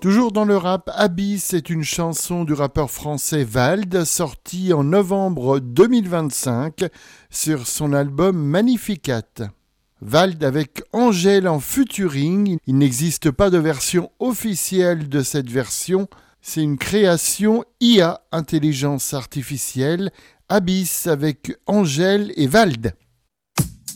Toujours dans le rap, Abyss est une chanson du rappeur français Vald, sortie en novembre 2025 sur son album Magnificat. Vald avec Angèle en featuring, il n'existe pas de version officielle de cette version, c'est une création IA, intelligence artificielle, Abyss avec Angèle et Vald.